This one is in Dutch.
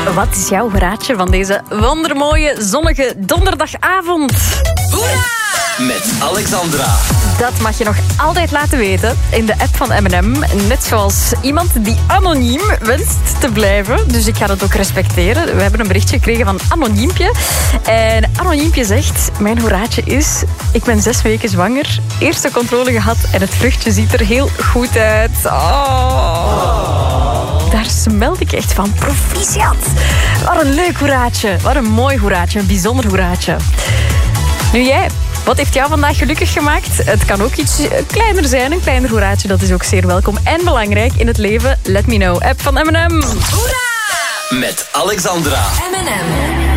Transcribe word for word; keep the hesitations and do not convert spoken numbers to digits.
Wat is jouw hoeraatje van deze wondermooie zonnige donderdagavond? Hoera! Met Alexandra. Dat mag je nog altijd laten weten in de app van M en M. Net zoals iemand die anoniem wenst te blijven. Dus ik ga dat ook respecteren. We hebben een berichtje gekregen van Anoniempje. En Anoniempje zegt, mijn hoeraatje is... Ik ben zes weken zwanger, eerste controle gehad en het vruchtje ziet er heel goed uit. Oh. Daar smelt ik echt van. Proficiat. Wat een leuk hoeraatje. Wat een mooi hoeraatje. Een bijzonder hoeraatje. Nu jij... Wat heeft jou vandaag gelukkig gemaakt? Het kan ook iets kleiner zijn. Een kleiner hoeraatje, dat is ook zeer welkom en belangrijk in het leven. Let me know. App van M en M. Hoera! Met Alexandra. M en M.